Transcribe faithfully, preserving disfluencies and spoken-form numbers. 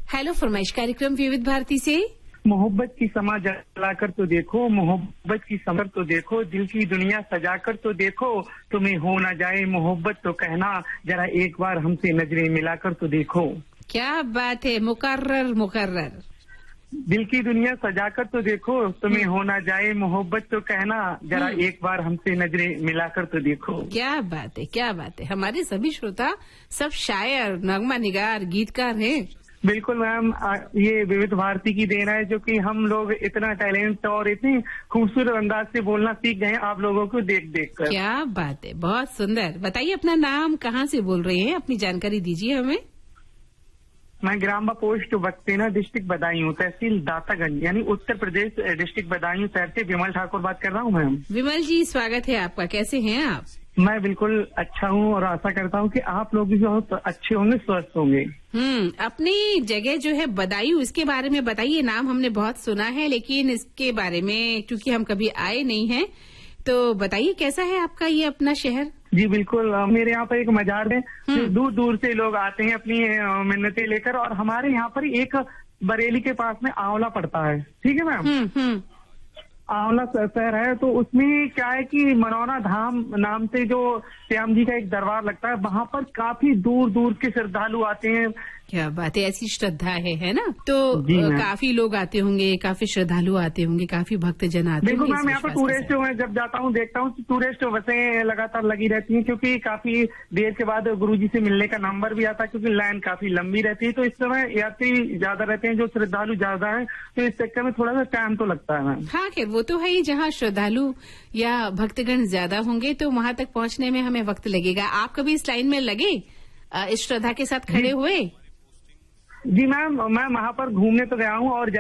Hello फरमाइश कार्यक्रम विविध भारती से। मोहब्बत की समा जलाकर तो देखो, मोहब्बत की समर तो देखो, दिल की दुनिया सजाकर तो देखो, तुम्हें हो ना जाए मोहब्बत तो कहना, जरा एक बार हमसे नजरें मिलाकर तो देखो। क्या बात है, मुकर्रर मुकर्रर। दिल की दुनिया सजाकर तो देखो, तुम्हें हो ना जाए मोहब्बत तो कहना, जरा एक बार हमसे नजरें मिलाकर तो देखो। क्या बात है, क्या बात है। हमारे सभी श्रोता सब शायर, नगमा निगार, गीतकार हैं। बिल्कुल मैम, ये विविध भारती की देन है जो कि हम लोग इतना टैलेंट और इतनी खूबसूरत अंदाज से बोलना सीख गए हैं आप लोगों को देख देख कर। क्या बात है, बहुत सुंदर। बताइए अपना नाम, कहाँ से बोल रहे हैं, अपनी जानकारी दीजिए हमें। मैं ग्राम पोस्ट बक्सेना डिस्ट्रिक्ट बदायूं, तहसील दातागंज, यानी उत्तर प्रदेश डिस्ट्रिक्ट बदायूं शहर से विमल ठाकुर बात कर रहा हूँ मैम। विमल जी, स्वागत है आपका। कैसे हैं आप? मैं बिल्कुल अच्छा हूँ और आशा करता हूँ कि आप लोग भी बहुत अच्छे होंगे, स्वस्थ होंगे। हम्म अपनी जगह जो है बदायूं, इसके बारे में बताइए। नाम हमने बहुत सुना है, लेकिन इसके बारे में क्योंकि हम कभी आए नहीं हैं, तो बताइए कैसा है आपका ये अपना शहर। जी बिल्कुल, मेरे यहाँ पर एक मजार है, दूर दूर से लोग आते हैं अपनी मिन्नतें लेकर, और हमारे यहाँ पर एक बरेली के पास में आंवला पड़ता है, ठीक है मैम। आंवला शहर है, तो उसमें क्या है कि मनौरा धाम नाम से जो श्याम जी का एक दरबार लगता है, वहाँ पर काफी दूर दूर के श्रद्धालु आते हैं। क्या बात है, ऐसी श्रद्धा है है ना। तो काफी लोग आते होंगे, काफी श्रद्धालु आते होंगे, काफी भक्तजन आते होंगे। बिल्कुल मैम, यहाँ पर टूरिस्ट में जब जाता हूँ देखता हूँ टूरिस्ट बसें लगातार लगी रहती हैं, क्योंकि काफी देर के बाद गुरुजी से मिलने का नंबर भी आता है, क्योंकि लाइन काफी लंबी रहती है। तो इस समय यात्री ज्यादा रहते हैं, जो श्रद्धालु ज्यादा है, तो इस चक्कर में थोड़ा सा टाइम तो लगता है मैम। हाँ खैर, वो तो है ही, जहाँ श्रद्धालु या भक्तगण ज्यादा होंगे तो वहां तक पहुंचने में हमें वक्त लगेगा। आप कभी इस लाइन में लगे, इस श्रद्धा के साथ खड़े हुए? जी मैम, मैं वहाँ पर घूमने तो गया हूँ और